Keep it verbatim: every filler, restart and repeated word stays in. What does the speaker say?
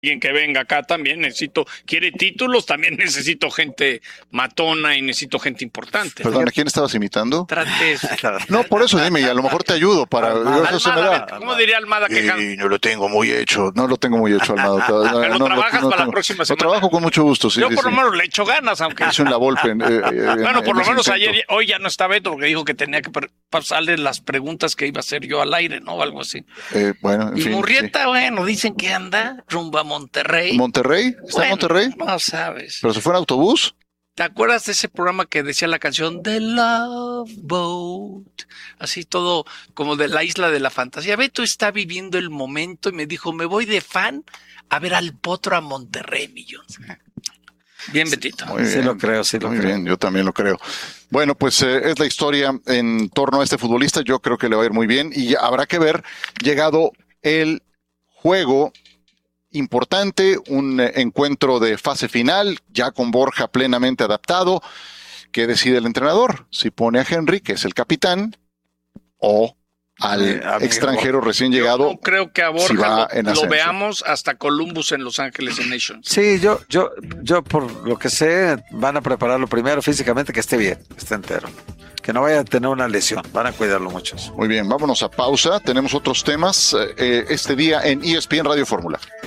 alguien que venga acá también necesito, quiere títulos, también necesito gente matona y necesito gente importante. Perdón, ¿a quién estabas imitando? Trates. No, por eso dime, y a lo mejor te ayudo para... Almada, eso se me da. ¿Cómo diría Almada que Y no lo tengo muy hecho, no lo tengo muy hecho, Almada. Pero No, lo no, trabajas no para tengo. la próxima Lo semana. trabajo con mucho gusto, sí. Yo sí, por sí. lo menos le echo ganas, aunque... Hice un la Volpe. Eh, eh, bueno, en, por en lo ese menos intento. ayer, hoy ya no está Beto porque dijo que tenía que pasarle las preguntas que iba a hacer yo al aire, ¿no? O algo así. Eh, bueno, en Y fin, Murrieta, sí. bueno, dicen que anda rumbo a Monterrey. ¿Monterrey? ¿Está Bueno, en Monterrey? No sabes. ¿Pero se fue en autobús? ¿Te acuerdas de ese programa que decía la canción The Love Boat? Así todo como de la isla de la fantasía. Beto está viviendo el momento y me dijo, me voy de fan a ver al Potro a Monterrey, Millones. Bien, Betito. Muy bien, Sí lo creo, sí lo muy creo. bien, yo también lo creo. Bueno, pues eh, es la historia en torno a este futbolista. Yo creo que le va a ir muy bien y habrá que ver, llegado el juego importante, un eh, encuentro de fase final, ya con Borja plenamente adaptado. ¿Qué decide el entrenador? Si pone a Henry, que es el capitán, o al Eh, amigo, extranjero recién Yo llegado. no creo que a Borja si va lo, en lo ascenso. veamos hasta Columbus en Los Ángeles en Nations. Sí, yo, yo, yo por lo que sé, van a prepararlo primero físicamente, que esté bien, que esté entero. Que no vaya a tener una lesión, van a cuidarlo mucho. Muy bien, vámonos a pausa. Tenemos otros temas eh, este día en E S P N Radio Fórmula.